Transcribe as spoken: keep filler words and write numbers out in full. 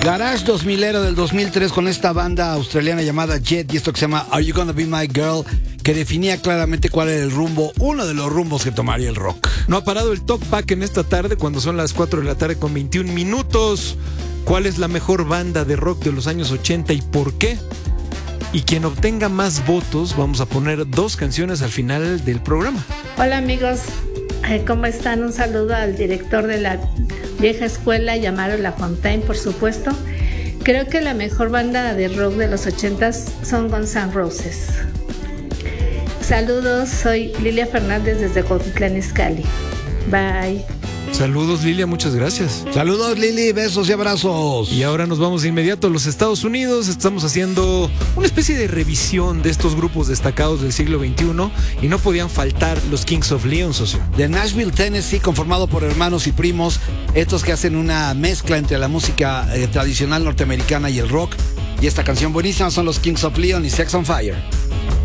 Garage dos milero del dos mil tres con esta banda australiana llamada Jet y esto que se llama Are You Gonna Be My Girl, que definía claramente cuál era el rumbo, uno de los rumbos que tomaría el rock. No ha parado el Talk Pack en esta tarde cuando son las cuatro de la tarde con veintiún minutos. ¿Cuál es la mejor banda de rock de los años ochenta y por qué? Y quien obtenga más votos, vamos a poner dos canciones al final del programa. Hola amigos, ¿cómo están? Un saludo al director de la vieja escuela, Yamaro Lafontaine, por supuesto. Creo que la mejor banda de rock de los ochentas son Guns N' Roses. Saludos, soy Lilia Fernández desde Cuautitlán Izcalli. Bye. Saludos, Lilia, muchas gracias. Saludos, Lili, besos y abrazos. Y ahora nos vamos de inmediato a los Estados Unidos. Estamos haciendo una especie de revisión de estos grupos destacados del siglo veintiuno y no podían faltar los Kings of Leon, socio. De Nashville, Tennessee, conformado por hermanos y primos, estos que hacen una mezcla entre la música eh, tradicional norteamericana y el rock. Y esta canción buenísima son los Kings of Leon y Sex on Fire.